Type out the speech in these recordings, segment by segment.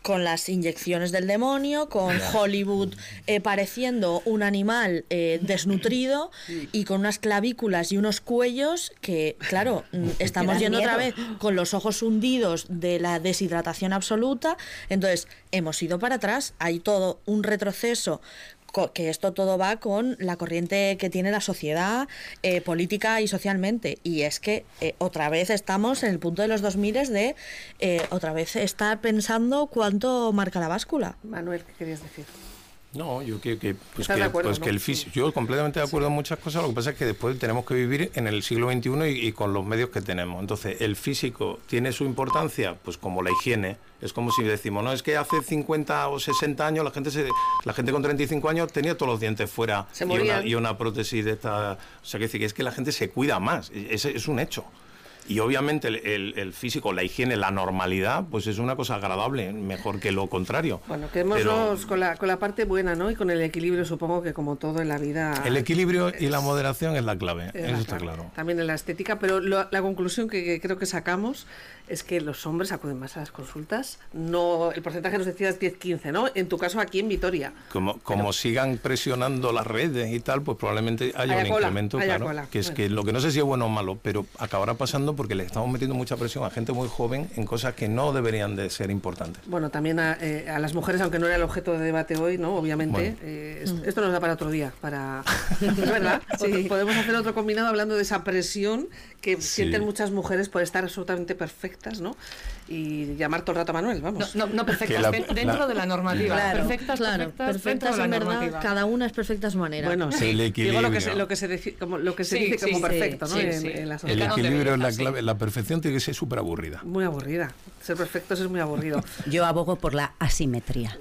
con las inyecciones del demonio, con Hollywood pareciendo un animal desnutrido y con unas clavículas y unos cuellos que, claro, estamos yendo otra vez con los ojos hundidos de la deshidratación absoluta. Entonces, hemos ido para atrás, hay todo un retroceso, que esto todo va con la corriente que tiene la sociedad política y socialmente, y es que otra vez estamos en el punto de los 2000 de otra vez estar pensando cuánto marca la báscula. Manuel, ¿qué querías decir? No, yo que ¿no? el físico, yo completamente de acuerdo en muchas cosas. Lo que pasa es que después tenemos que vivir en el siglo XXI y con los medios que tenemos. Entonces, el físico tiene su importancia, pues como la higiene. Es como si decimos, no, es que hace 50 o 60 años la gente con 35 años tenía todos los dientes fuera y una prótesis de esta. O sea, que es que la gente se cuida más. Es un hecho. Y obviamente el físico, la higiene, la normalidad, pues es una cosa agradable, mejor que lo contrario. Bueno, quedémonos con la parte buena, ¿no? Y con el equilibrio, supongo que como todo en la vida... El equilibrio y la moderación es la clave, eso está claro. También en la estética, pero la conclusión que creo que sacamos es que los hombres acuden más a las consultas. No, el porcentaje nos decías 10-15, ¿no? En tu caso aquí en Vitoria. Como sigan presionando las redes y tal, pues probablemente haya un incremento, claro. Que lo que no sé si es bueno o malo, pero acabará pasando porque le estamos metiendo mucha presión a gente muy joven en cosas que no deberían de ser importantes. Bueno, también a las mujeres, aunque no era el objeto de debate hoy, ¿no? Obviamente, bueno. Esto nos da para otro día, ¿es verdad? Sí. Podemos hacer otro combinado hablando de esa presión que sienten muchas mujeres por estar absolutamente perfectas, ¿no? Y llamar todo el rato a Manuel, vamos. No perfectas, dentro de la normativa. Claro, perfectas en verdad, cada una es perfecta a su manera. Bueno, sí, el equilibrio. Digo lo que se dice como perfecto, ¿no? En la sociedad. El equilibrio es la clave. La perfección tiene que ser súper aburrida. Muy aburrida. Ser perfectos es muy aburrido. Yo abogo por la asimetría.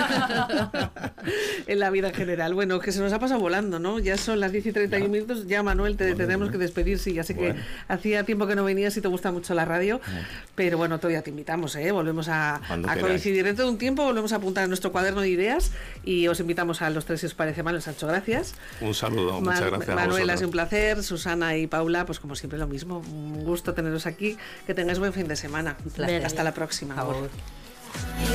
En la vida en general. Bueno, que se nos ha pasado volando, ¿no? Ya son las 10:31 minutos. Ya, Manuel, tenemos que despedir. Sí, ya sé que hacía tiempo que no venías y te gusta mucho la radio. Pero bueno, todavía te invitamos, ¿eh? Volvemos a coincidir dentro de un tiempo. Volvemos a apuntar en nuestro cuaderno de ideas y os invitamos a los tres, si os parece. Manuel Sancho, gracias. Un saludo, muchas gracias. Manuel, ha sido un placer. Susana y Paula, pues como siempre lo mismo. Un gusto teneros aquí. Que tengáis buen fin de semana. Hasta la próxima.